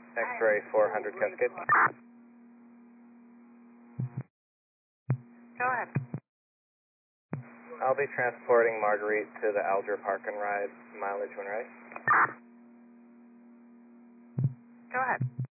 X-ray 400 Cascade. Go ahead. I'll be transporting Marguerite to the Alger Park and Ride mileage when ready. Go ahead.